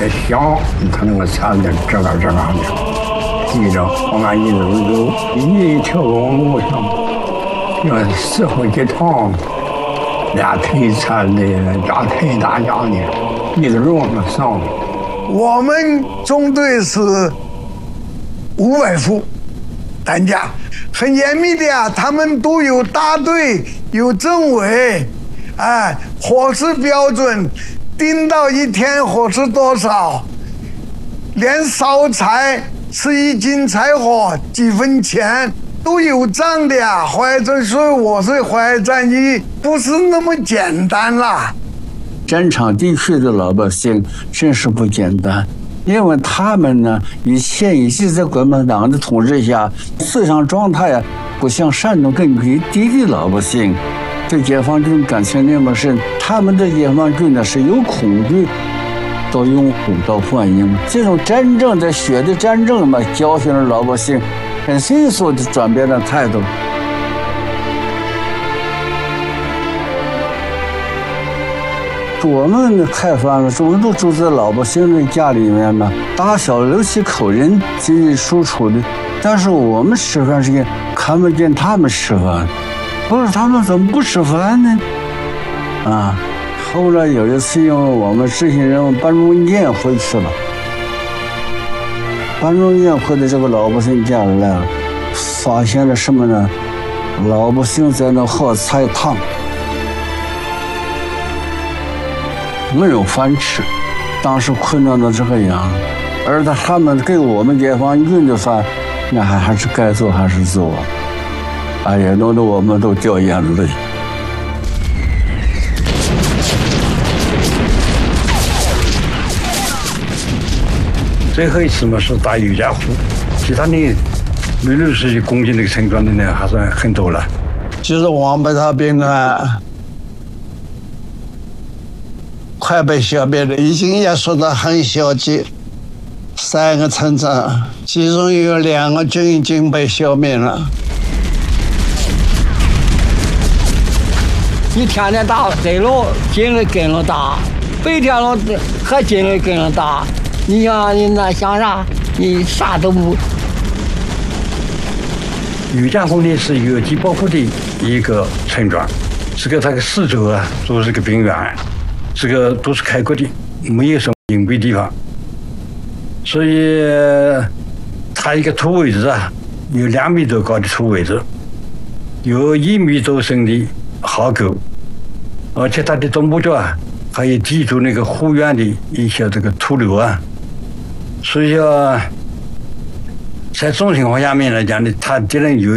越小，他能够查的这个的，记着我们一路走，一条路上，要4回几趟，俩腿残的，大腿大家的，一直往上。 我们中队是500副担架，很严密的呀，他们都有大队，有政委，哎，伙食标准，订到一天伙食多少，连烧菜吃1斤柴火几分钱都有账的呀。所以我是淮战役不是那么简单啦。 战场地区的老百姓真是不简单，因为他们呢，以前一直在国民党的统治下，思想状态啊，不像山东根据地的老百姓对解放军感情那么深。他们对解放军呢是有恐惧，到拥护到欢迎。这种真正的血的战争嘛，教训了老百姓，很迅速的转变了态度。我们开饭了，我们都住在老百姓的家里面嘛，大小6、7口人进进出出的。但是我们吃饭时间看不见他们吃饭，我说他们怎么不吃饭呢？啊，后来有一次，因为我们执行任务班中间回去了，班中间回到这个老百姓家里来了，发现了什么呢？老百姓在那喝菜汤。没有饭吃，当时困难到这个样，而他们给我们解放军的饭，那还是该做还是做，哎呀，弄得我们都掉眼泪。 最后一次嘛是打尤家湖，其他的没60几公斤那个村庄的呢还算很多了。 就是王八塔兵啊。快被消灭了，已经也说得很消极。3个村庄，其中有2个军已经被消灭了。 你天天打黑路，进来跟了打，白天了还进来跟了打，你想你那想啥？你啥都不。 尤家湖呢是游击保护的一个村庄，这个它的四周啊都是个冰原。这个都是开阔的，没有什么隐蔽地方，所以它一个土位置啊，有2米多高的土位置，有1米多深的壕沟，而且它的东部角啊，还有抵住那个湖源的一些这个土流啊，所以说在这种情况下面来讲呢，它只能有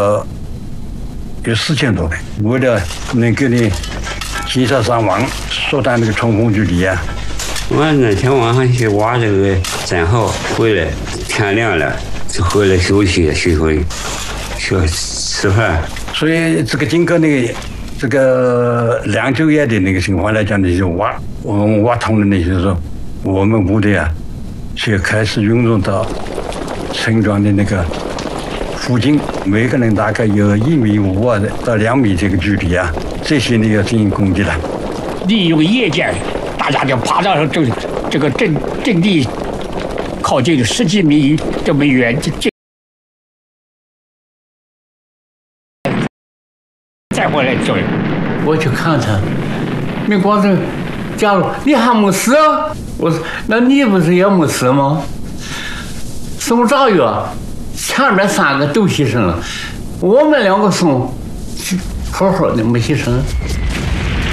4000多人，为了能给你减少伤亡，缩短这个冲锋距离啊！ 我那天晚上去挖这个战壕，回来天亮了，就回来休息去吃饭。 所以这个经过那个这个2、9月的那个情况来讲呢，就我们挖通了那些时候，我们部队啊，就开始运动到村庄的那个附近，每个人大概有1.5米到2米这个距离啊。这些呢要进行攻击了， 利用夜间，大家就爬到这个阵地靠近10几米这么远，再回来救人。我去看他，没光是，假如你还没死，我说那你不是也没死吗？送炸药，前面3个都牺牲了，我们2个送。好好的没牺牲。